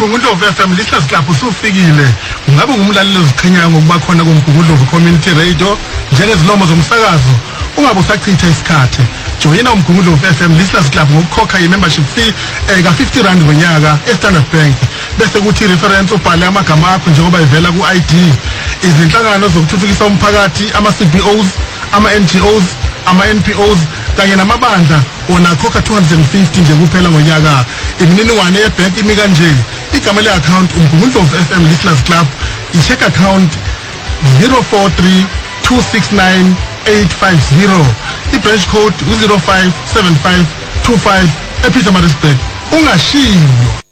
uMgungundlovu FM Listeners Club usufikile. Ungabe ngumlaleli oziqhenyayo ngokuba khona kuMgungundlovu Community Radio njengezilomo zomsakazo. Ungabe usachitha isikhathi. Joyina uMgungundlovu FM Listeners Club ngokukhokha i-membership fee ka R50 ngonyaka eStandard Bank. Bese kuthi reference ubhale amagama akho njengoba ivela ku-ID. Izinhlangano zokuthuthukisa umphakathi, ama-CBOs, ama-NGOs, ama-NPOs kanye namabandla onakhokha 250 nje kuphela ngonyaka. Imininingwane yebank imi kanje: igama le-account uMgungundlovu FM Listeners Club, i-check account 0432698850, i-branch code 057525 ePietermaritzburg. Ungashiywa.